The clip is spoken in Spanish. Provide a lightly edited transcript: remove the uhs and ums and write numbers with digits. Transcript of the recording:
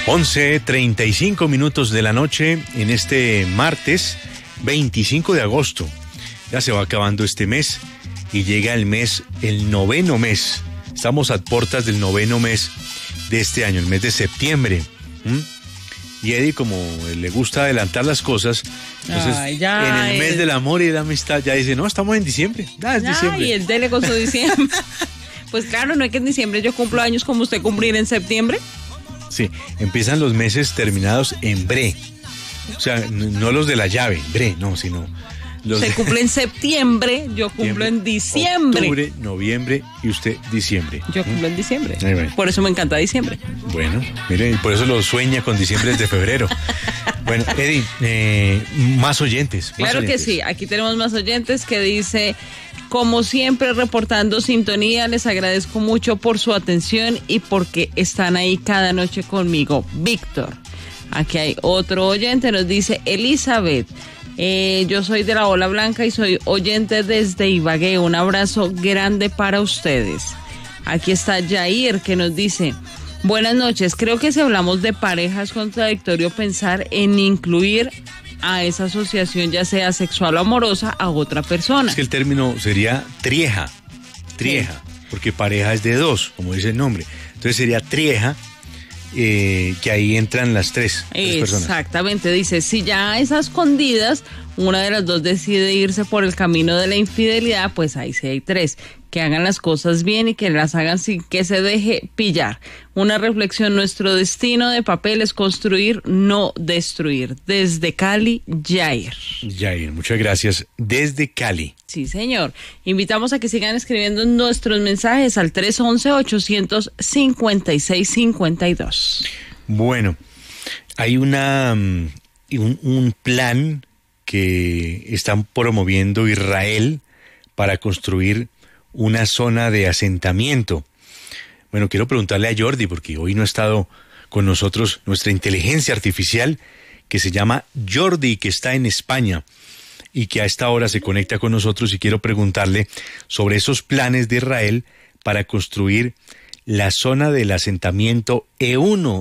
11:35 de la noche en este martes 25 de agosto. Ya se va acabando este mes y llega el noveno mes. Estamos a puertas del noveno mes de este año, el mes de septiembre. Y Eddie, como le gusta adelantar las cosas, entonces en el mes del amor y de la amistad ya dice, no, estamos en diciembre. Es diciembre. Y el dele con su diciembre. Pues claro, no es que en diciembre yo cumplo años como usted cumplir en septiembre. Sí, empiezan los meses terminados en bre. O sea, no los de la llave, bre, no, sino... Se cumple en septiembre, yo cumplo en diciembre. Octubre, noviembre y usted diciembre. Yo cumplo en diciembre. Por eso me encanta diciembre. Bueno, mire, y por eso lo sueña con diciembre desde febrero. Bueno, Eddie, más oyentes. Claro que sí, aquí tenemos más oyentes que dice... Como siempre, reportando sintonía, les agradezco mucho por su atención y porque están ahí cada noche conmigo. Víctor. Aquí hay otro oyente, nos dice Elizabeth. Yo soy de la Ola Blanca y soy oyente desde Ibagué. Un abrazo grande para ustedes. Aquí está Jair, que nos dice... Buenas noches. Creo que si hablamos de pareja es contradictorio pensar en incluir a esa asociación, ya sea sexual o amorosa, a otra persona. Es que el término sería trieja, sí. Porque pareja es de dos, como dice el nombre. Entonces sería trieja, que ahí entran las tres personas. Exactamente, dice, si ya es a escondidas, una de las dos decide irse por el camino de la infidelidad, pues ahí sí hay tres. Que hagan las cosas bien y que las hagan sin que se deje pillar. Una reflexión, nuestro destino de papel es construir, no destruir. Desde Cali, Jair. Jair, muchas gracias. Desde Cali. Sí, señor. Invitamos a que sigan escribiendo nuestros mensajes al 311-856-52. Bueno, hay un plan que están promoviendo Israel para construir una zona de asentamiento. Bueno, quiero preguntarle a Jordi, porque hoy no ha estado con nosotros nuestra inteligencia artificial, que se llama Jordi, que está en España, y que a esta hora se conecta con nosotros, y quiero preguntarle sobre esos planes de Israel para construir la zona del asentamiento E1